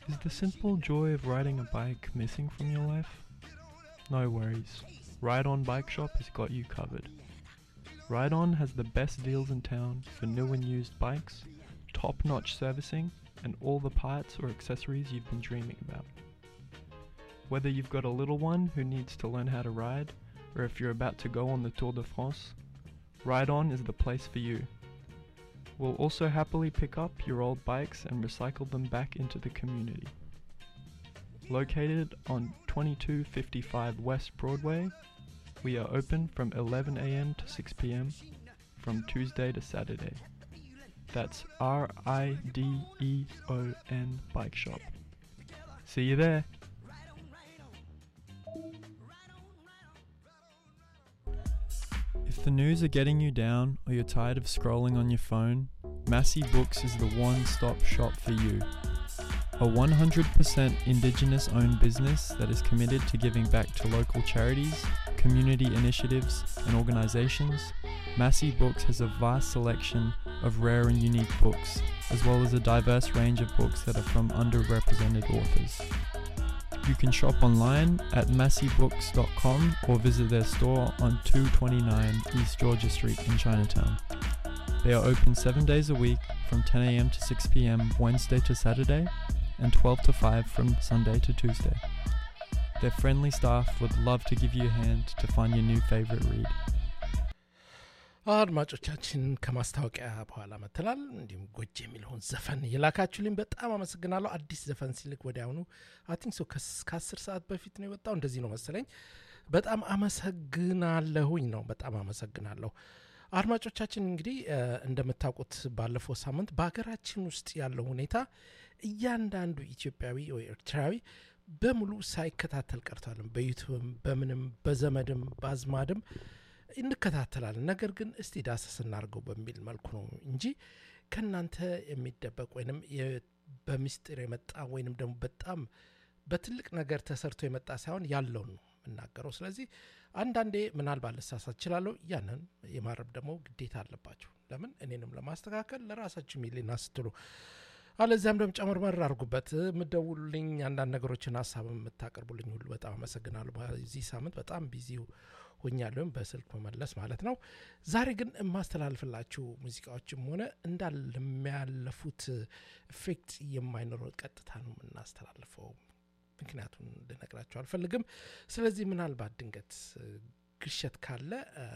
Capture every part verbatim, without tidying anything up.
Is the simple joy of riding a bike missing from your life? No worries. Ride On Bike Shop has got you covered. Ride On has the best deals in town for new and used bikes, top-notch servicing, and all the parts or accessories you've been dreaming about. Whether you've got a little one who needs to learn how to ride, or if you're about to go on the Tour de France, Ride On is the place for you. We'll also happily pick up your old bikes and recycle them back into the community. Located on twenty-two fifty-five West Broadway, we are open from eleven a.m. to six p.m. from Tuesday to Saturday. That's R I D E O N Bike Shop. See you there! If the news are getting you down or you're tired of scrolling on your phone, Massey Books is the one-stop shop for you. A one hundred percent Indigenous owned business that is committed to giving back to local charities, community initiatives and organizations, Massey Books has a vast selection of rare and unique books, as well as a diverse range of books that are from underrepresented authors. You can shop online at massey books dot com or visit their store on two twenty-nine East Georgia Street in Chinatown. They are open seven days a week from ten a.m. to six p.m. Wednesday to Saturday and twelve to five from Sunday to Tuesday. Their friendly staff would love to give you a hand to find your new favorite read. አድማጮቻችን ከማስታወቂያ በኋላ መተናል እንዲሁም ጎጅ የሚለውን ዘፈን የላካችሁልኝ በጣም አመሰግናለሁ። አዲስ ዘፈን ሲልክ ወዲያውኑ አይ ቲንክ ሶ ከ10 ሰዓት በፊት ነው የወጣው እንደዚህ ነው መሰለኝ። በጣም አመሰግናለሁኝ ነው በጣም አመሰግናለሁ። አድማጮቻችን እንግዲህ እንደምታውቁት ባለፈው ሳምንት በአገራችን ውስጥ ያለው ሁኔታ እያንዳንዱ ኢትዮጵያዊ ወይ ኤርትራዊ በሙሉ ሳይከታተል ቀርቷል። በዩቲዩብም በምንም በዘመድም ባዝማድም እንከታተላለን። ነገር ግን እስቲ ዳሰስ እናርገው በሚል መልኩ ነው እንጂ ከናንተ የሚደበቅ ወይንም በሚስጥር የመጣ ወይንም ደግሞ በጣም በትልቅ ነገር ተሰርቶ የመጣ ሳይሆን ያለው ነው እናገረው። ስለዚህ አንዳንዴ ምናልባት ልሳሳት እችላለሁ። ያንን የማረብ ደግሞ ግዴታ አለባችሁ። ለምን እኔንም ለማስተካከል ለራሳችሁ ሚሊና ስትሉ አለዚያም ደግሞ ጨመርመር አድርጉበት። ምደውሉልኝ አንዳንድ ነገሮችን ሐሳብ የምታቀርቡልኝ ሁሉ በጣም አመሰግናለሁ። በዚህ ሳምንት በጣም ቢዚው ሆኛለሁ በስልክ መመለስ ማለት ነው። ዛሬ ግን ማስተላልፍላችሁ ሙዚቃዎችም ሆነ እንዳል የሚያለፉት ኢፌክት የማይኖረው ቀጥታ ነው እናስተላልፈው። ምክንያቱም ልነግራችሁ አልፈልግም። ስለዚህ ምናልባት ድንገት ግሸት ካለ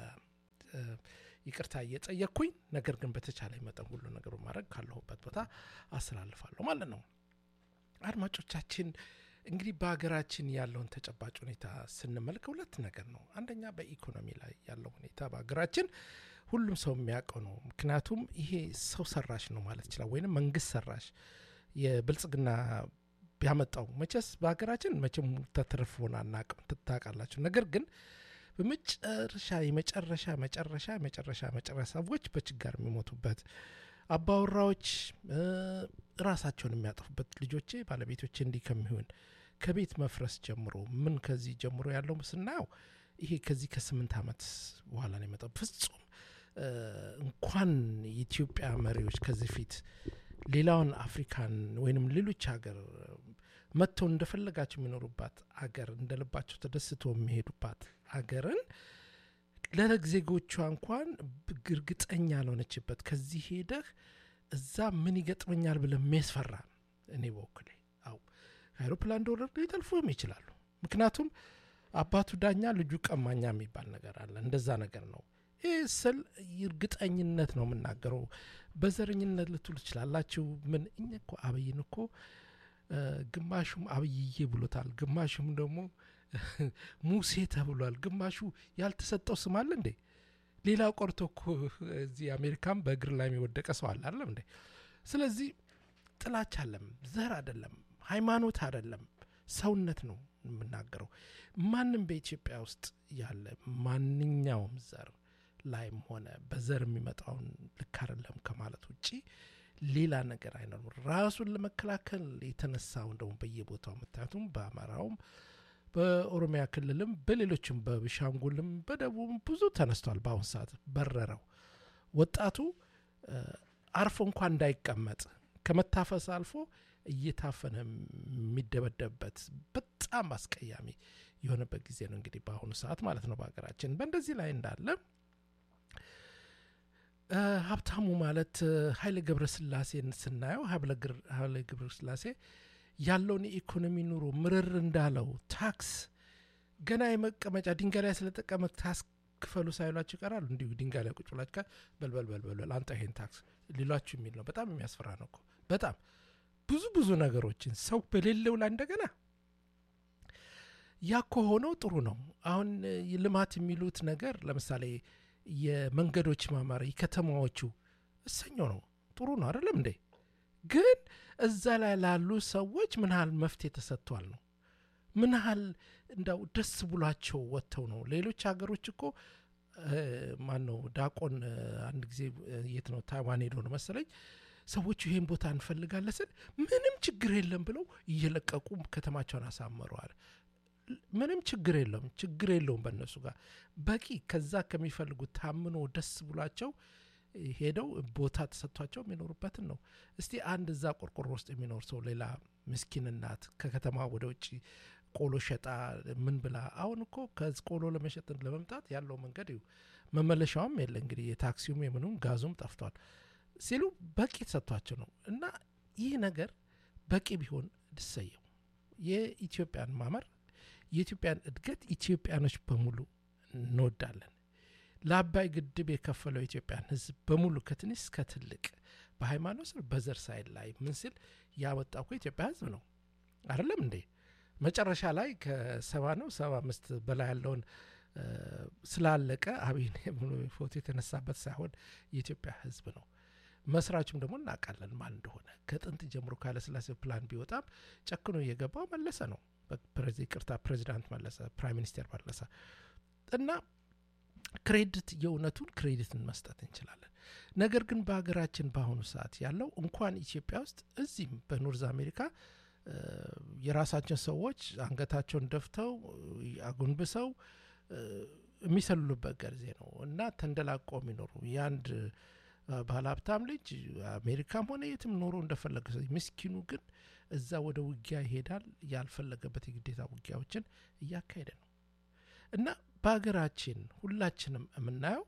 ይቅርታ እየጠየቅኩኝ፣ ነገር ግን በተቻለ መጠን ሁሉ ነገር ማድረግ ካለሁበት ቦታ አስተላልፋለሁ ማለት ነው። አድማጮቻችን እንግዲህ በአገራችን ያለውን ተጨባጭ ሁኔታ ስንመልከት ሁለት ነገር ነው። አንደኛ በኢኮኖሚ ላይ ያለው ሁኔታ በአገራችን ሁሉም ሰው የሚያውቀው ነው። ምክንያቱም ይሄ ሰው ሰራሽ ነው ማለት ይችላል ወይንም መንግስት ሰራሽ የብልጽግና ቢያመጣው መቼስ በአገራችን መቼም ተተርፎና አናቅም ትታቃላችሁ። ነገር ግን በመጨረሻ የመጨረሻ መጨረሻ መጨረሻ መጨረሻ ሰዎች በችግር የሚሞቱበት አባወራዎች ራሳቸውን የሚያጠፉበት ልጆቼ ባለቤቶቼ እንዲህ ከሚሆን ከቤት መፍረስ ጀምሮ ምን ከዚህ ጀምሮ ያለው ስናየው ይሄ ከዚህ ከስምንት አመት በኋላ ነው የመጣው። ፍጹም እንኳን የኢትዮጵያ መሪዎች ከዚህ ፊት ሌላውን አፍሪካን ወይንም ሌሎች ሀገር መጥተው እንደፈለጋቸው የሚኖሩባት ሀገር እንደልባቸው ተደስተው የሚሄዱባት ሀገርን ለዜጎቿ እንኳን ግርግጠኛ አልሆነችበት። ከዚህ ሄደህ እዛ ምን ይገጥመኛል ብለ የሚያስፈራ እኔ በኩሌ አው አይሮፕላን ዶላር ሊጠልፉም ይችላሉ። ምክንያቱም አባቱ ዳኛ ልጁ ቀማኛ የሚባል ነገር አለ። እንደዛ ነገር ነው። እሰል ይርግጠኝነት ነው የምናገረው። በዘረኝነት ልትሉ ይችላልላችሁ። ምን እኛ እኮ አብይን እኮ ግማሹም አብይዬ ብሎታል፣ ግማሹም ደግሞ ሙሴ ተብሏል፣ ግማሹ ያልተሰጠው ስም አለ እንዴ። ሌላው ቆርቶ እኮ እዚህ አሜሪካም በእግር ላይ የሚወደቀ ሰው አለ አይደል እንዴ። ስለዚህ ጥላቻ አለም፣ ዘር አይደለም፣ ሃይማኖት አይደለም፣ ሰውነት ነው የምናገረው። ማንንም በኢትዮጵያ ውስጥ ያለ ማንኛውም ዘር ላይም ሆነ በዘር የሚመጣውን ልክ አይደለም ከማለት ውጪ ሌላ ነገር አይኖርም። ራሱን ለመከላከል የተነሳው እንደው በየቦታው መታቱም በአማራውም በኦሮሚያ ክልልም በሌሎችም በቢሻንጉልም በደቡብም ብዙ ተነስቷል። በአሁን ሰዓት በረረው ወጣቱ አርፎ እንኳን እንዳይቀመጥ ከመታፈስ አልፎ እየታፈነ የሚደበደብበት በጣም አስቀያሚ የሆነበት ጊዜ ነው እንግዲህ በአሁኑ ሰዓት ማለት ነው በአገራችን። በእንደዚህ ላይ እንዳለ ሀብታሙ ማለት ኃይለ ገብረስላሴን ስናየው ኃይለ ገብረስላሴ ያለውን ኢኮኖሚ ኑሮ ምርር እንዳለው ታክስ ገና የመቀመጫ ድንጋይ ላይ ስለተቀመጠ ታክስ ክፈሉ ሳይሏችሁ ይቀራሉ። እንዲሁ ድንጋይ ላይ ቁጭ ብላችሁ በልበል በልበል አንተ ይሄን ታክስ ሊሏችሁ የሚል ነው። በጣም የሚያስፈራ ነው እኮ በጣም ብዙ ብዙ ነገሮችን ሰው በሌለው ላይ እንደገና ያኮ ሆነው ጥሩ ነው። አሁን ልማት የሚሉት ነገር ለምሳሌ የመንገዶች ማማር የከተማዎቹ እሰኞ ነው ጥሩ ነው አይደለም እንዴ? ግን እዛ ላይ ላሉ ሰዎች ምን ያህል መፍትሄ ተሰጥቷል ነው? ምን ያህል እንዳው ደስ ብሏቸው ወጥተው ነው? ሌሎች ሀገሮች እኮ ማን ነው ዳቆን አንድ ጊዜ የት ነው ታይዋን ሄዶ ነው መሰለኝ ሰዎች ይሄን ቦታ እንፈልጋለን ስል ምንም ችግር የለም ብለው እየለቀቁ ከተማቸውን አሳመረዋል። ምንም ችግር የለም ችግር የለውም በእነሱ ጋር በቂ ከዛ ከሚፈልጉት ታምኖ ደስ ብሏቸው ሄደው ቦታ ተሰጥቷቸው የሚኖሩበትን ነው። እስቲ አንድ እዛ ቆርቆሮ ውስጥ የሚኖር ሰው ሌላ ምስኪን እናት ከከተማ ወደ ውጪ ቆሎ ሸጣ ምን ብላ አሁን እኮ ከቆሎ ለመሸጥ ለመምጣት ያለው መንገድ ይው መመለሻውም የለ እንግዲህ የታክሲውም የምኑም ጋዙም ጠፍቷል ሲሉ በቂ ተሰጥቷቸው ነው። እና ይህ ነገር በቂ ቢሆን ድሰየው የኢትዮጵያን ማመር የኢትዮጵያን እድገት ኢትዮጵያኖች በሙሉ እንወዳለን። ለአባይ ግድብ የከፈለው ኢትዮጵያን ህዝብ በሙሉ ከትንሽ እስከ ትልቅ በሃይማኖት በዘር ሳይል ላይ ምን ሲል ያወጣው ኢትዮጵያ ህዝብ ነው አይደለም እንዴ? መጨረሻ ላይ ከሰባ ነው ሰባ አምስት በላይ ያለውን ስላለቀ አብይ ፎቶ የተነሳበት ሳይሆን የኢትዮጵያ ህዝብ ነው። መስራቹም ደግሞ እናውቃለን ማን እንደሆነ ከጥንት ጀምሮ ካለ ስላሴ ፕላን ቢወጣም ጨክኖ እየገባው መለሰ ነው። በፕሬዚዳንት ቅርታ ፕሬዚዳንት መለሰ ፕራይም ሚኒስተር መለሰ እና ክሬዲት የእውነቱን ክሬዲትን መስጠት እንችላለን። ነገር ግን በሀገራችን በአሁኑ ሰዓት ያለው እንኳን ኢትዮጵያ ውስጥ እዚህም በኖርዝ አሜሪካ የራሳችን ሰዎች አንገታቸውን ደፍተው አጉንብሰው የሚሰልሉበት ጊዜ ነው እና ተንደላቆ የሚኖሩ ያንድ ባለሀብታም ልጅ አሜሪካም ሆነ የትም ኖሮ እንደፈለገ ሰው ምስኪኑ ግን እዛ ወደ ውጊያ ይሄዳል ያልፈለገበት የግዴታ ውጊያዎችን እያካሄደ ነው። እና በሀገራችን ሁላችንም የምናየው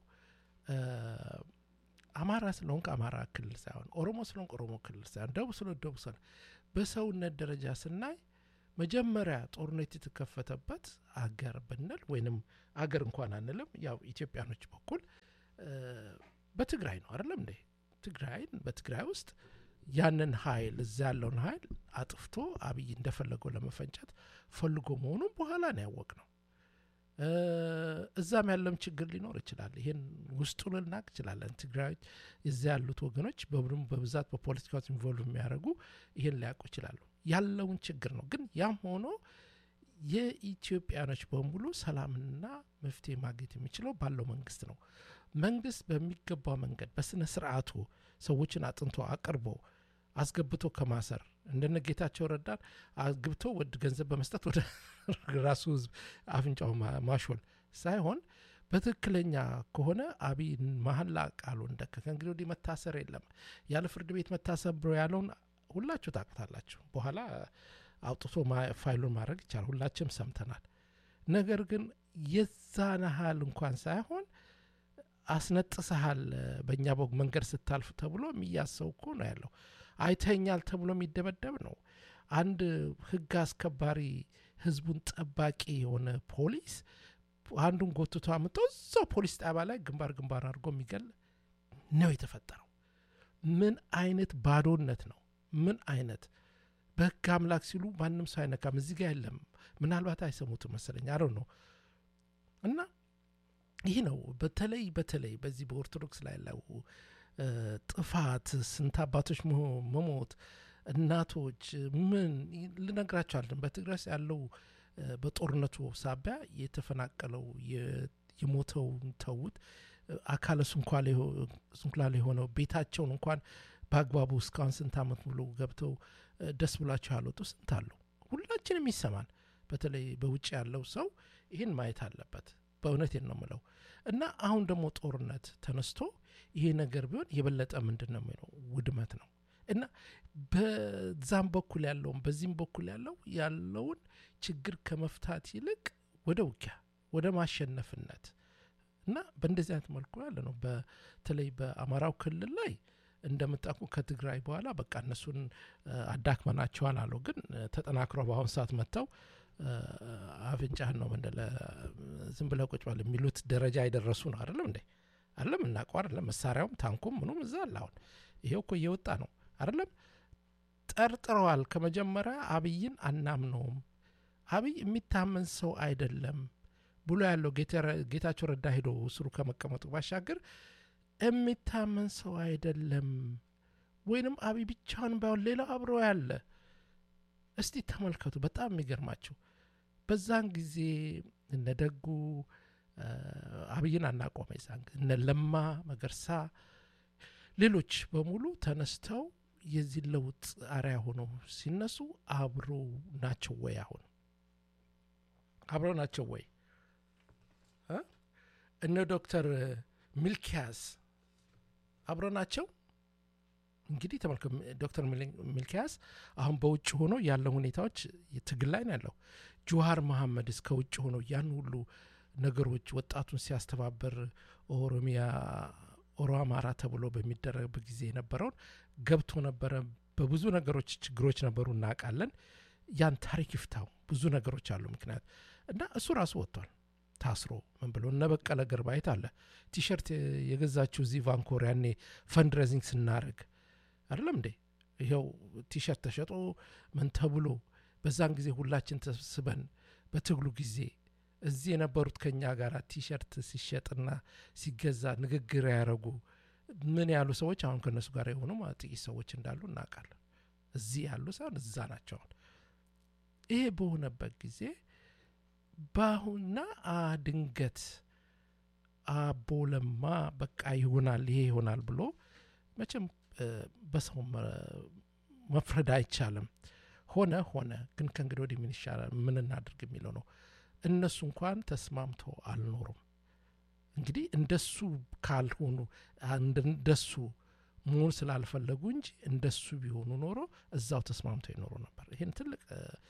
አማራ ስለሆንክ አማራ ክልል ሳይሆን ኦሮሞ ስለሆንክ ኦሮሞ ክልል ሳይሆን ደቡብ ስለሆንክ ደቡብ ሳይሆን በሰውነት ደረጃ ስናይ መጀመሪያ ጦርነት የተከፈተበት አገር ብንል ወይንም አገር እንኳን አንልም ያው ኢትዮጵያኖች በኩል በትግራይ ነው አይደለም እንዴ? ትግራይ በትግራይ ውስጥ ያንን ኃይል እዛ ያለውን ኃይል አጥፍቶ አብይ እንደፈለገው ለመፈንጨት ፈልጎ መሆኑን በኋላ ነው ያወቅነው። እዛም ያለም ችግር ሊኖር ይችላል። ይሄን ውስጡን ልናቅ ይችላለን። ትግራይ እዛ ያሉት ወገኖች በብሩም በብዛት በፖለቲካው ኢንቮልቭ የሚያደርጉ ይሄን ሊያውቁ ይችላሉ። ያለውን ችግር ነው። ግን ያም ሆኖ የኢትዮጵያኖች በሙሉ ሰላምና መፍትሄ ማግኘት የሚችለው ባለው መንግስት ነው። መንግስት በሚገባው መንገድ በስነ ስርዓቱ ሰዎችን አጥንቶ አቅርቦ አስገብቶ ከማሰር እንደነጌታቸው ረዳን አግብቶ ወድ ገንዘብ በመስጠት ወደ ራሱ ህዝብ አፍንጫው ማሾል ሳይሆን በትክክለኛ ከሆነ አብይ መሐላ ቃሉ እንደከ እንግዲህ ወዲህ መታሰር የለም ያለ ፍርድ ቤት መታሰር ብሎ ያለውን ሁላችሁ ታውቁታላችሁ። በኋላ አውጥቶ ፋይሉን ማድረግ ይቻላል፣ ሁላችንም ሰምተናል። ነገር ግን የዛን ያህል እንኳን ሳይሆን አስነጥሰሃል በእኛ በግ መንገድ ስታልፍ ተብሎ የሚያሰው እኮ ነው ያለው። አይተኛል ተብሎ የሚደበደብ ነው። አንድ ህግ አስከባሪ ህዝቡን ጠባቂ የሆነ ፖሊስ አንዱን ጎትቶ አምጥቶ እዛው ፖሊስ ጣቢያ ላይ ግንባር ግንባር አድርጎ የሚገል ነው የተፈጠረው። ምን አይነት ባዶነት ነው? ምን አይነት በህግ አምላክ ሲሉ ማንም ሰው አይነካም። እዚህ ጋር የለም። ምናልባት አይሰሙትም መሰለኝ አሮ ነው። እና ይህ ነው በተለይ በተለይ በዚህ በኦርቶዶክስ ላይ ያለው ጥፋት ስንት አባቶች መሞት እናቶች ምን ልነግራቸዋለን። በትግራይ ያለው በጦርነቱ ሳቢያ የተፈናቀለው የሞተው ተውት አካለ ስንኩላል የሆነው ቤታቸውን እንኳን በአግባቡ እስካሁን ስንት ዓመት ሙሉ ገብተው ደስ ብሏቸው ያሉት ስንት አሉ። ሁላችንም ይሰማል። በተለይ በውጭ ያለው ሰው ይህን ማየት አለበት። በእውነቴን ነው የምለው። እና አሁን ደግሞ ጦርነት ተነስቶ ይሄ ነገር ቢሆን የበለጠ ምንድነው የሚለው ውድመት ነው። እና በዛም በኩል ያለው በዚህም በኩል ያለው ያለውን ችግር ከመፍታት ይልቅ ወደ ውጊያ ወደ ማሸነፍነት እና በእንደዚህ አይነት መልኩ ያለ ነው። በተለይ በአማራው ክልል ላይ እንደምጣቁ ከትግራይ በኋላ በቃ እነሱን አዳክመናቸዋል አሉ። ግን ተጠናክሮ በአሁን ሰዓት መተው አፍንጫህን ነው እንደለ ዝም ብለው ቁጭ ባለ የሚሉት ደረጃ አይደረሱ ነው አይደለም እንዴ? አይደለም እናቋ አይደለም መሳሪያውም ታንኩም ምኑም እዛ አላውን ይሄው እኮ እየወጣ ነው አይደለም? ጠርጥረዋል። ከመጀመሪያ አብይን አናምነውም፣ አብይ የሚታመን ሰው አይደለም ብሎ ያለው ጌታቸው ረዳ ሄዶ ስሩ ከመቀመጡ ባሻገር የሚታመን ሰው አይደለም ወይንም አብይ ብቻውን ባይሆን ሌላ አብሮ ያለ። እስቲ ተመልከቱ። በጣም የሚገርማችሁ በዛን ጊዜ እነደጉ አብይን አናቆመ ይዛን እነ ለማ መገርሳ ሌሎች በሙሉ ተነስተው የዚህ ለውጥ አሪያ ሆኖ ሲነሱ አብሮ ናቸው ወይ? አሁን አብሮ ናቸው ወይ? እነ ዶክተር ሚልኪያስ አብሮ ናቸው? እንግዲህ ተመልከቱ። ዶክተር ሚልኪያስ አሁን በውጭ ሆኖ ያለው ሁኔታዎች ትግል ላይ ነው ያለው። ጁሃር መሐመድ እስከ ውጭ ሆኖ ያን ሁሉ ነገሮች ወጣቱን ሲያስተባበር ኦሮሚያ ኦሮ አማራ ተብሎ በሚደረግበት ጊዜ የነበረውን ገብቶ ነበረ። በብዙ ነገሮች ችግሮች ነበሩ እናውቃለን። ያን ታሪክ ይፍታው ብዙ ነገሮች አሉ ምክንያት እና እሱ ራሱ ወጥቷል ታስሮ ምን ብሎ እነ በቀለ ገርባ አይታለ ቲሸርት የገዛችው እዚህ ቫንኮር ያኔ ፈንድሬዚንግ ስናረግ አይደለም እንዴ? ይሄው ቲሸርት ተሸጦ ምን ተብሎ በዛን ጊዜ ሁላችን ተሰብስበን በትግሉ ጊዜ እዚህ የነበሩት ከኛ ጋር ቲሸርት ሲሸጥና ሲገዛ ንግግር ያረጉ ምን ያሉ ሰዎች አሁን ከነሱ ጋር የሆኑ ጥቂት ሰዎች እንዳሉ እናውቃለን። እዚህ ያሉ ሳይሆን እዛ ናቸው። ይሄ በሆነበት ጊዜ ባሁና ድንገት አቦለማ በቃ ይሆናል ይሄ ይሆናል ብሎ መቼም በሰው መፍረድ አይቻልም። ሆነ ሆነ ግን ከእንግዲህ ወዲህ ምን ይሻላል ምን እናድርግ የሚለው ነው። እነሱ እንኳን ተስማምቶ አልኖሩም። እንግዲህ እንደሱ ካልሆኑ እንደሱ መሆን ስላልፈለጉ እንጂ እንደሱ ቢሆኑ ኖሮ እዛው ተስማምቶ ይኖሩ ነበር። ይሄን ትልቅ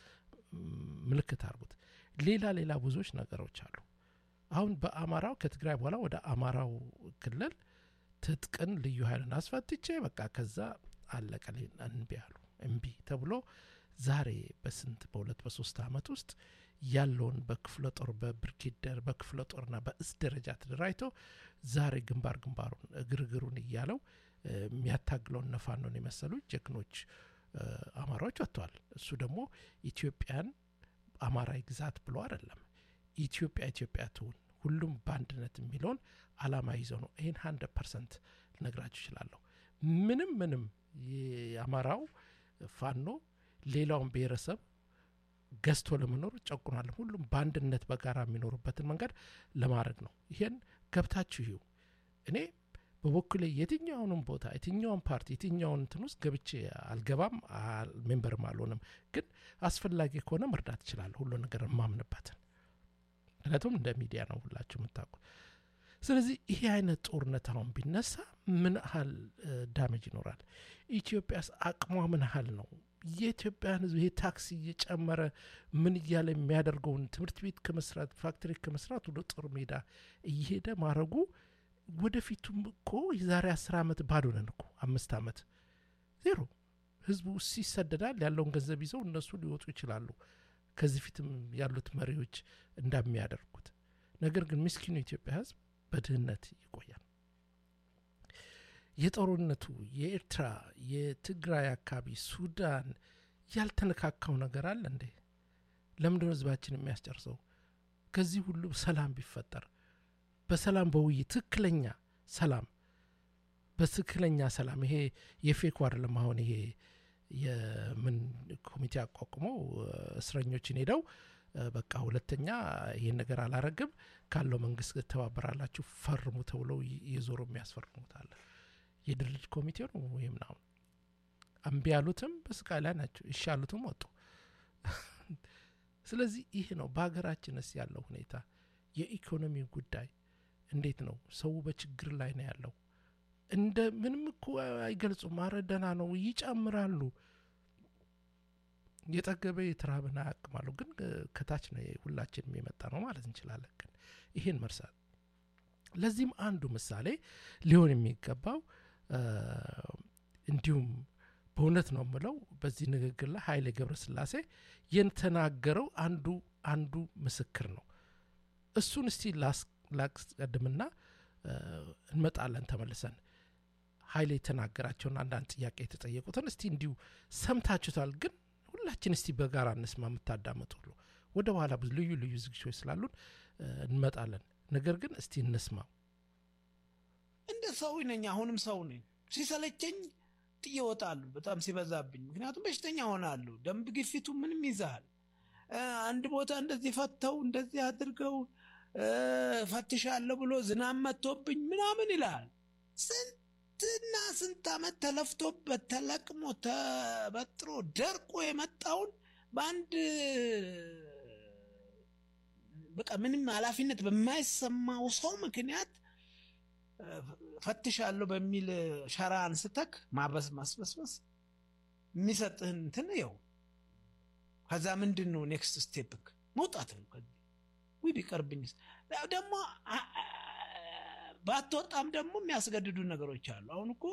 ምልክት አርጉት። ሌላ ሌላ ብዙዎች ነገሮች አሉ። አሁን በአማራው ከትግራይ በኋላ ወደ አማራው ክልል ትጥቅን ልዩ ኃይልን አስፈትቼ በቃ ከዛ አለቀልኝ እንቢ አሉ። እንቢ ተብሎ ዛሬ በስንት በሁለት በሶስት አመት ውስጥ ያለውን በክፍለ ጦር በብርጌደር በክፍለ ጦርና በእስ ደረጃ ተደራጅቶ ዛሬ ግንባር ግንባሩን እግርግሩን እያለው የሚያታግለውን ነፋኖን የመሰሉ ጀግኖች አማራዎች ወጥተዋል። እሱ ደግሞ ኢትዮጵያን አማራ ግዛት ብሎ አይደለም ኢትዮጵያ ኢትዮጵያ ትሁን ሁሉም ባንድነት የሚለውን አላማ ይዘው ነው። ይሄን መቶ ፐርሰንት ልነግራችሁ እችላለሁ። ምንም ምንም የአማራው ፋኖ ሌላውን ብሔረሰብ ገዝቶ ለመኖር ጨቁናል። ሁሉም ባንድነት በጋራ የሚኖርበትን መንገድ ለማድረግ ነው። ይሄን ገብታችሁ ይዩ። እኔ በበኩሌ የትኛውንም ቦታ የትኛውን ፓርቲ የትኛውን እንትን ውስጥ ገብቼ አልገባም ሜምበርም አልሆንም። ግን አስፈላጊ ከሆነ መርዳት ይችላል ሁሉ ነገር ማምንበትን ምክንያቱም እንደ ሚዲያ ነው ሁላችሁ የምታውቁት። ስለዚህ ይሄ አይነት ጦርነት አሁን ቢነሳ ምን ያህል ዳሜጅ ይኖራል? ኢትዮጵያስ አቅሟ ምን ያህል ነው? የኢትዮጵያን ህዝብ ይሄ ታክሲ እየጨመረ ምን እያለ የሚያደርገውን ትምህርት ቤት ከመስራት ፋክተሪ ከመስራት ወደ ጦር ሜዳ እየሄደ ማረጉ ወደፊቱም እኮ የዛሬ አስር አመት ባዶ ነን እኮ አምስት አመት ዜሮ ህዝቡ ሲሰደዳል ያለውን ገንዘብ ይዘው እነሱ ሊወጡ ይችላሉ ከዚህ ፊትም ያሉት መሪዎች እንደሚያደርጉት። ነገር ግን ምስኪኑ ኢትዮጵያ ህዝብ በድህነት ይቆያል። የጦርነቱ የኤርትራ የትግራይ አካባቢ ሱዳን ያልተነካካው ነገር አለ እንዴ? ለምንድነው ህዝባችን የሚያስጨርሰው? ከዚህ ሁሉ ሰላም ቢፈጠር በሰላም በውይይት ትክክለኛ ሰላም በትክክለኛ ሰላም ይሄ የፌክ አይደለም። አሁን ይሄ የምን ኮሚቴ አቋቁመው እስረኞችን ሄደው በቃ ሁለተኛ ይሄን ነገር አላረግም ካለው መንግስት ተባበራላችሁ ፈርሙ ተብለው የዞሮ የሚያስፈርሙት አለ። የድርጅት ኮሚቴው ነው ወይም ነው አምቢ ያሉትም በስቃይ ላይ ናቸው፣ ይሻሉትም ወጡ። ስለዚህ ይሄ ነው በአገራችንስ ያለው ሁኔታ። የኢኮኖሚ ጉዳይ እንዴት ነው? ሰው በችግር ላይ ነው ያለው። እንደ ምንም እኮ አይገልጹም ማረደና ነው ይጨምራሉ የጠገበ የተራበና ያቅማሉ ግን ከታች ነው ሁላችንም የመጣ ነው ማለት እንችላለን ግን ይሄን መርሳት ለዚህም አንዱ ምሳሌ ሊሆን የሚገባው እንዲሁም በእውነት ነው ምለው በዚህ ንግግር ላይ ኃይሌ ገብረስላሴ የተናገረው አንዱ አንዱ ምስክር ነው እሱን እስቲ ላስቀድምና እንመጣለን ተመልሰን ኃይሌ ተናገራቸውና አንዳንድ ጥያቄ የተጠየቁትን እስቲ እንዲሁ ሰምታችሁታል ግን ሁላችን እስቲ በጋራ እንስማ የምታዳምጡ ሁሉ ወደ ኋላ ብዙ ልዩ ልዩ ዝግጅቶች ስላሉን እንመጣለን ነገር ግን እስቲ እንስማ እንደ ሰው ነኝ አሁንም ሰው ነኝ ሲሰለቸኝ ጥየወጣሉ በጣም ሲበዛብኝ ምክንያቱም በሽተኛ ሆናለሁ ደም ግፊቱ ምንም ይዛል አንድ ቦታ እንደዚህ ፈተው እንደዚህ አድርገው ፈትሻለሁ ብሎ ዝናብ መጥቶብኝ ምናምን ይላል ስንትና ስንት አመት ተለፍቶበት ተለቅሞ ተበጥሮ ደርቆ የመጣውን በአንድ በቃ ምንም ኃላፊነት በማይሰማው ሰው ምክንያት ፈትሻለሁ በሚል ሸራ አንስተክ ማበስ ማስበስበስ የሚሰጥህን እንትን ነው ከዛ ምንድነው ኔክስት ስቴፕክ መውጣት ነው ወይ ቢቀርብኝስ ደግሞ ባትወጣም ደግሞ የሚያስገድዱ ነገሮች አሉ አሁን እኮ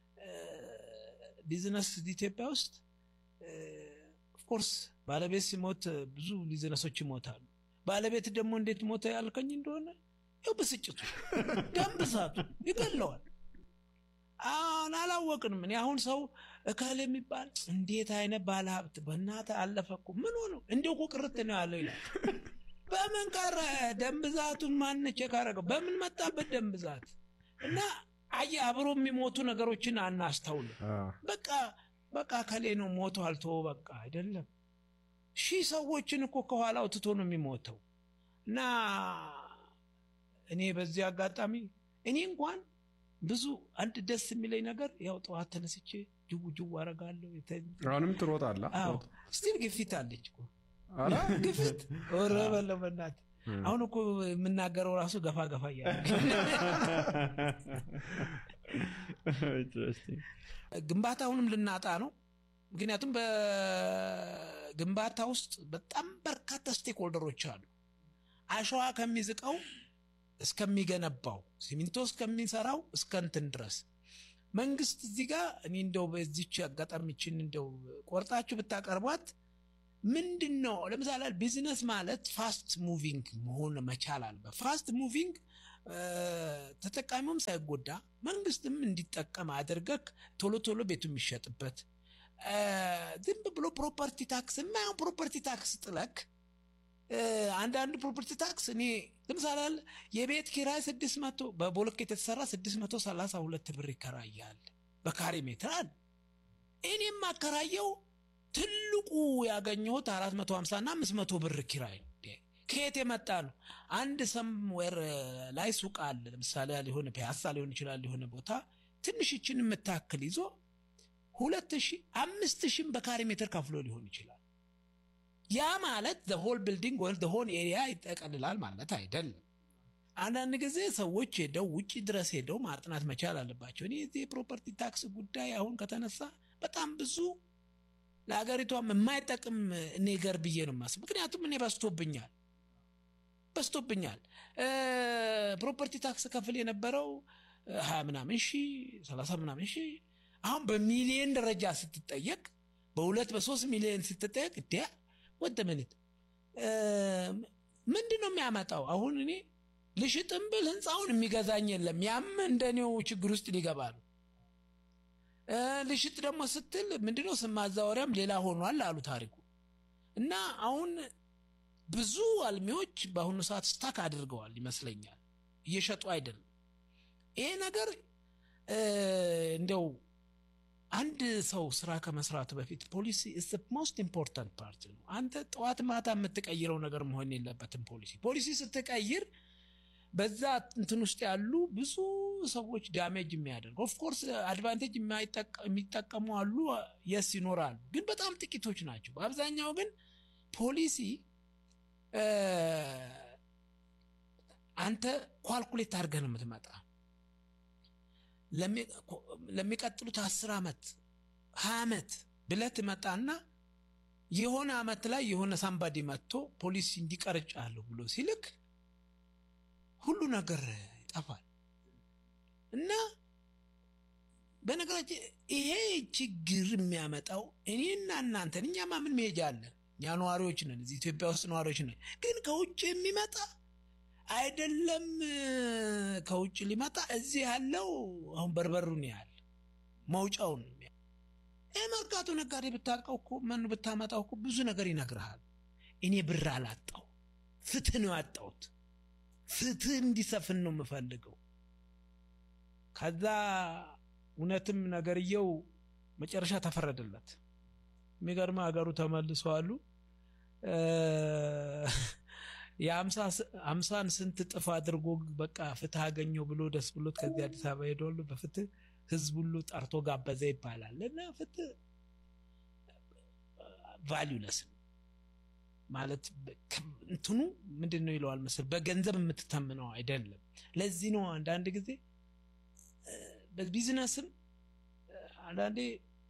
ቢዝነስ ኢትዮጵያ ውስጥ ኦፍ ኮርስ ባለቤት ሲሞት ብዙ ቢዝነሶች ይሞታሉ ባለቤት ደግሞ እንዴት ሞተ ያልከኝ እንደሆነ ያው በስጭቱ ደምብሳቱ ይገለዋል አሁን አላወቅንም እኔ አሁን ሰው እካለ የሚባል እንዴት አይነት ባለሀብት በእናተ አለፈኩ ምን ሆኖ እንደው ቁርጥ ነው ያለው ይላል በምን ቀረ ደምብዛቱን ማን ቼክ አረገው በምን መጣበት ደምብዛት እና አይ አብሮ የሚሞቱ ነገሮችን አናስተውል በቃ በቃ ከሌ ነው ሞቶ አልቶ በቃ አይደለም ሺ ሰዎችን እኮ ከኋላው ትቶ ነው የሚሞተው እና እኔ በዚህ አጋጣሚ እኔ እንኳን ብዙ አንድ ደስ የሚለኝ ነገር ያው ጠዋት ተነስቼ ጅው ጅው አረጋለሁ አሁንም ትሮጣላ ስቲል ግፊት አለች እኮ አራ ግፊት ወረበለ በእናት አሁን እኮ የምናገረው ራሱ ገፋ ገፋ ያለ ኢንትረስቲንግ ግንባታውንም ልናጣ ነው ምክንያቱም በግንባታ ውስጥ በጣም በርካታ ስቴክሆልደሮች አሉ አሸዋ ከሚዝቀው እስከሚገነባው ሲሚንቶ እስከሚሰራው እስከንትን ድረስ መንግስት እዚህ ጋር እኔ እንደው በዚህች አጋጣሚችን እንደው ቆርጣችሁ ብታቀርቧት ምንድነው ለምሳሌ ቢዝነስ ማለት ፋስት ሙቪንግ መሆን መቻል አለበት ፋስት ሙቪንግ ተጠቃሚውም ሳይጎዳ መንግስትም እንዲጠቀም አድርገክ ቶሎ ቶሎ ቤቱ የሚሸጥበት ዝም ብሎ ፕሮፐርቲ ታክስ ማው ፕሮፐርቲ ታክስ ጥለክ አንድ አንድ ፕሮፐርቲ ታክስ እኔ ለምሳሌ የቤት ኪራይ ስድስት መቶ በቦሎኬት የተሰራ ስድስት መቶ ሰላሳ ሁለት ብር ይከራያል በካሬ ሜትር እኔም አከራየው ትልቁ ያገኘሁት አራት መቶ ሃምሳ እና አምስት መቶ ብር ኪራይ ከየት የመጣ ነው አንድ ሰምዌር ላይ ሱቅ አለ ለምሳሌ ሊሆን ፒያሳ ሊሆን ይችላል ሊሆን ቦታ ትንሽችን የምታክል ይዞ ሁለት ሺህ አምስት ሺህ በካሬ ሜትር ከፍሎ ሊሆን ይችላል ያ ማለት the whole building or the whole area ይጠቀልላል ማለት አይደለም አንዳንድ ጊዜ ሰዎች ሄደው ውጪ ድረስ ሄደው ማጥናት መቻል አለባቸው እኔ እዚህ ፕሮፐርቲ ታክስ ጉዳይ አሁን ከተነሳ በጣም ብዙ ለሀገሪቷም የማይጠቅም ነገር ብዬ ነው ማስብ ምክንያቱም እኔ በስቶብኛል በስቶብኛል ፕሮፐርቲ ታክስ ከፍል የነበረው ሃያ ምናምን ሺህ ሰላሳ ምናምን ሺህ አሁን በሚሊዮን ደረጃ ስትጠየቅ በሁለት በሶስት ሚሊዮን ስትጠየቅ ዲያ ወደመንት ምንድነው የሚያመጣው አሁን እኔ ልሽጥም ብል ህንጻውን የሚገዛኝ የለም ያም እንደኔው ችግር ውስጥ ሊገባ ነው ልሽጥ ደግሞ ስትል ምንድነው ስማዛወሪያም ሌላ ሆኗል አሉ ታሪኩ እና አሁን ብዙ አልሚዎች በአሁኑ ሰዓት ስታክ አድርገዋል ይመስለኛል እየሸጡ አይደለም ይሄ ነገር እንደው አንድ ሰው ስራ ከመስራት በፊት ፖሊሲ is the most important part ነው አንተ ጠዋት ማታ የምትቀይረው ነገር መሆን የለበትም ፖሊሲ ፖሊሲ ስትቀይር በዛ እንትን ውስጥ ያሉ ብዙ ሰዎች ዳሜጅ የሚያደርጉ ኦፍ ኮርስ አድቫንቴጅ የሚጠቀሙ አሉ yes ይኖራሉ ግን በጣም ጥቂቶች ናቸው በአብዛኛው ግን ፖሊሲ አንተ ኳልኩሌት አድርገህ ነው የምትመጣ ለሚቀጥሉት አስር አመት ሃያ አመት ብለት መጣና የሆነ አመት ላይ የሆነ ሳምባዲ መጥቶ ፖሊስ እንዲቀርጫለሁ ብሎ ሲልክ ሁሉ ነገር ይጠፋል እና በነገራችን ይሄ ችግር የሚያመጣው እኔና እናንተ እኛማ ምን መሄጃ አለ ያ ነዋሪዎች ነን እዚህ ኢትዮጵያ ውስጥ ነዋሪዎች ነን ግን ከውጭ የሚመጣ አይደለም ከውጭ ሊመጣ እዚህ ያለው አሁን በርበሩን ያህል መውጫውን እመርካቱ ነጋዴ ብታቀው እኮ ምን ብታመጣው እኮ ብዙ ነገር ይነግራል እኔ ብር አላጣው ፍትህ ነው ያጣውት ፍትህ እንዲሰፍን ነው የምፈልገው ከዛ እውነትም ነገርየው መጨረሻ ተፈረደለት የሚገርም ሀገሩ ተመልሷሉ የ50 ስንት ጥፍ አድርጎ በቃ ፍትህ አገኘው ብሎ ደስ ብሎት ከዚህ አዲስ አበባ ሄዶሉ በፍትህ ህዝብ ሁሉ ጠርቶ ጋበዘ ይባላል እና ፍትህ ቫልዩለስ ማለት እንትኑ ምንድነው ይለዋል መስል በገንዘብ የምትተምነው አይደለም ለዚህ ነው አንዳንድ ጊዜ በቢዝነስም አንዳንዴ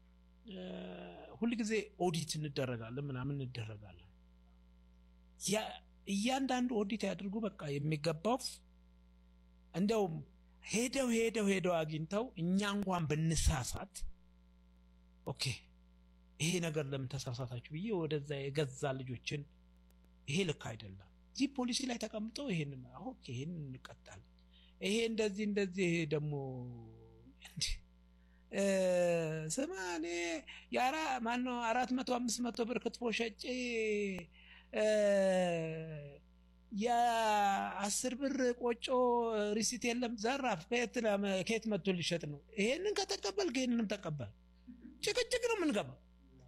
ሁሉ ጊዜ ኦዲት እንደረጋለን ምናምን እንደረጋለን ያ እያንዳንዱ ኦዲት ያድርጉ በቃ የሚገባው እንደው ሄደው ሄደው ሄደው አግኝተው እኛ እንኳን በንሳሳት ኦኬ ይሄ ነገር ለምን ተሳሳታችሁ ብዬ ወደዛ የገዛ ልጆችን ይሄ ልክ አይደለም ጂ ፖሊሲ ላይ ተቀምጠው ይሄን ኦኬ ይሄን እንቀጣለን ይሄ እንደዚህ እንደዚህ ይሄ ደግሞ እንዴ እ ሰማኔ ያራ ማን ነው አራት መቶ አምስት መቶ ብር ክትፎ ሸጬ እ ያ አስር ብር ቆጮ ሪሲት የለም ዘራፍ ከየትም ከየት መጥቶ ሊሸጥ ነው ይሄንን ከተቀበል ከየትንም ተቀበል ጭቅጭቅ ነው ምን ገባ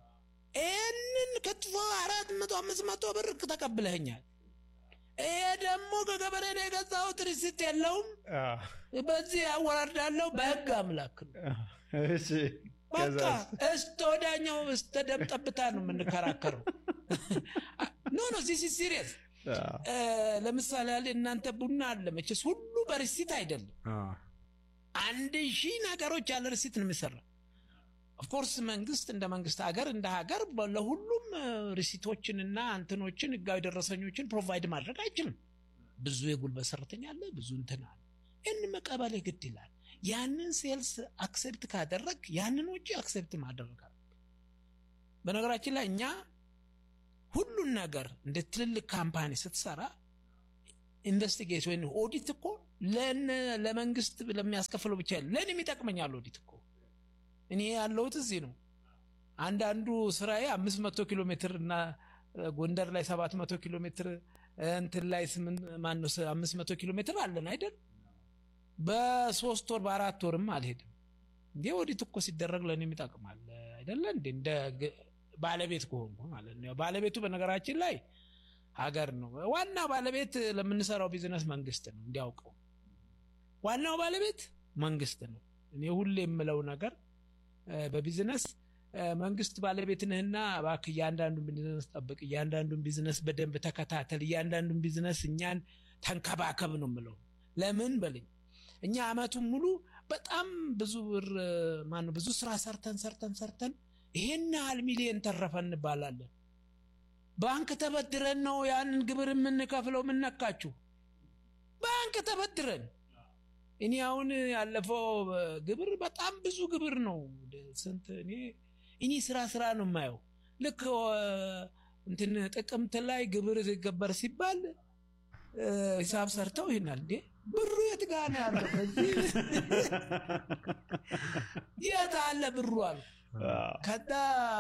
ይሄንን ክትፎ አራት መቶ አምስት መቶ ብር ተቀበለኛል ይሄ ደግሞ ከገበሬ ነው የገዛው ሪሲት የለውም በዚህ አወራርዳለሁ በህግ አምላክ እሺ በቃ እስቶዳኛው እስተደብጠብታ ነው የምንከራከረው ኖ ኖ this is serious ለምሳሌ ያለ እናንተ ቡና አለ መቼስ ሁሉ በሪሲት አይደለም አንድ ሺህ ነገሮች ያለ ሪሲት ነው የሚሰራው of course መንግስት እንደ መንግስት ሀገር እንደ ሀገር ለሁሉም ሪሲቶችንና አንተኖችን ህጋዊ ደረሰኞችን ፕሮቫይድ ማድረግ አይችልም ብዙ የጉልበት ሰራተኛ አለ ብዙ እንትና እን መቀበል ግድ ይላል ያንን ሴልስ አክሰፕት ካደረግ ያንን ወጪ አክሰፕት ማድረግ አለ በነገራችን ላይ እኛ ሁሉን ነገር እንደ ትልልቅ ካምፓኒ ስትሰራ ኢንቨስቲጌት ወይ ኦዲት እኮ ለነ ለመንግስት ለሚያስከፍለው ብቻ ለኔ የሚጠቅመኛል ኦዲት እኮ እኔ ያለውት እዚህ ነው አንድ አንዱ ስራዬ አምስት መቶ ኪሎ ሜትር እና ጎንደር ላይ ሰባት መቶ ኪሎ ሜትር እንትን ላይ ማን ነው አምስት መቶ ኪሎ ሜትር አለን አይደል በሶስት ወር በአራት ወርም አልሄድም እንዴ ኦዲት እኮ ሲደረግ ለኔ የሚጠቅማል አይደል እንዴ እንደ ባለቤት ከሆንኩ ማለት ነው ባለቤቱ በነገራችን ላይ ሀገር ነው ዋና ባለቤት ለምንሰራው ቢዝነስ መንግስት ነው እንዲያውቀው ዋናው ባለቤት መንግስት ነው እኔ ሁሌ የምለው ነገር በቢዝነስ መንግስት ባለቤት ነህና ባክ ያንዳንዱን ቢዝነስ ጠብቅ ያንዳንዱን ቢዝነስ በደንብ ተከታተል ያንዳንዱን ቢዝነስ እኛን ተንከባከብ ነው የምለው ለምን በልኝ እኛ አመቱን ሙሉ በጣም ብዙ ብር ማን ብዙ ስራ ሰርተን ሰርተን ሰርተን ይሄን ያህል ሚሊዮን ተረፈን ባላለን ባንክ ተበድረን ነው ያንን ግብር የምንከፍለው ምን ነካችሁ ባንክ ተበድረን እኔ አሁን ያለፈው ግብር በጣም ብዙ ግብር ነው ስንት እኔ እኔ ስራ ስራ ነው የማየው ልክ እንትን ጥቅምት ላይ ግብር ይገበር ሲባል ሂሳብ ሰርተው ይናል እንዴ ብሩ የት ጋር ነው ያለው የት አለ ብሩ አሉ ከዳ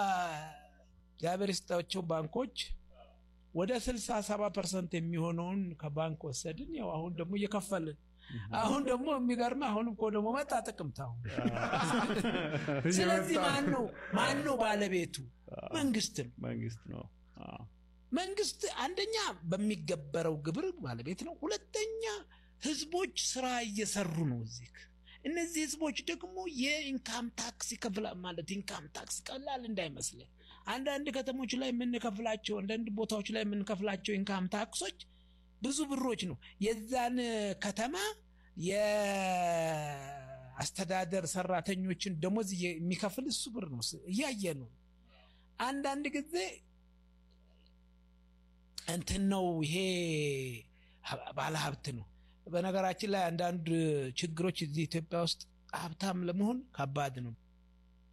ያበርስታቸው ባንኮች ወደ ስልሳ ሰባ ፐርሰንት የሚሆነውን ከባንክ ወሰድን ያው አሁን ደግሞ እየከፈልን አሁን ደግሞ የሚገርም አሁን እኮ ደግሞ መጣ ጥቅምታው ስለዚህ ማን ነው ማን ነው ባለቤቱ መንግስት ነው መንግስት ነው መንግስት አንደኛ በሚገበረው ግብር ባለቤት ነው ሁለተኛ ህዝቦች ስራ እየሰሩ ነው እዚህ እነዚህ ህዝቦች ደግሞ የኢንካም ታክስ ይከፍላል ማለት ኢንካም ታክስ ቀላል እንዳይመስል አንዳንድ ከተሞች ላይ ምን ከፍላቸው አንዳንድ ቦታዎች ላይ ምን ከፍላቸው ኢንካም ታክሶች ብዙ ብሮች ነው የዛን ከተማ አስተዳደር ሰራተኞችን ደሞዝ የሚከፍል እሱ ብር ነው እያየ ነው አንድ አንድ ጊዜ እንትን ነው ይሄ ባለ ሀብት ነው በነገራችን ላይ አንድ አንድ ችግሮች እዚህ ኢትዮጵያ ውስጥ ሀብታም ለመሆን ከባድ ነው